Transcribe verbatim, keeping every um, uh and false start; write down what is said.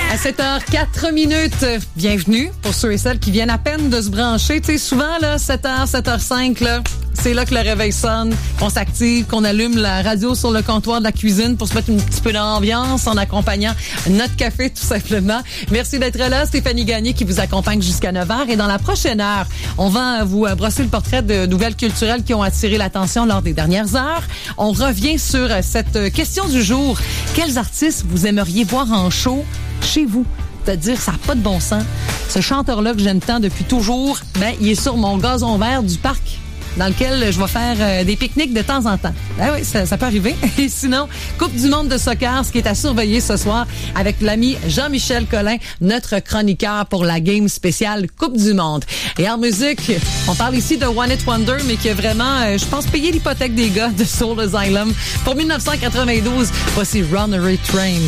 À sept heures quatre minutes, bienvenue pour ceux et celles qui viennent à peine de se brancher. Tu sais, souvent, là, sept heures, sept heures cinq, là, c'est là que le réveil sonne, qu'on s'active, qu'on allume la radio sur le comptoir de la cuisine pour se mettre un petit peu d'ambiance en accompagnant notre café, tout simplement. Merci d'être là. Stéphanie Gagné qui vous accompagne jusqu'à neuf heures. Et dans la prochaine heure, on va vous brosser le portrait de nouvelles culturelles qui ont attiré l'attention lors des dernières heures. On revient sur cette question du jour. Quels artistes vous aimeriez voir en show chez vous? C'est-à-dire, ça n'a pas de bon sens. Ce chanteur-là que j'aime tant depuis toujours, ben, il est sur mon gazon vert du parc, dans lequel je vais faire euh, des pique-niques de temps en temps. Ben oui, ça, ça peut arriver. Et sinon, Coupe du monde de soccer, ce qui est à surveiller ce soir avec l'ami Jean-Michel Collin, notre chroniqueur pour la game spéciale Coupe du monde. Et en musique, on parle ici de One Hit Wonder, mais qui a vraiment, euh, je pense, payé l'hypothèque des gars de Soul Asylum. Pour dix-neuf cent quatre-vingt-douze, voici Runaway Train.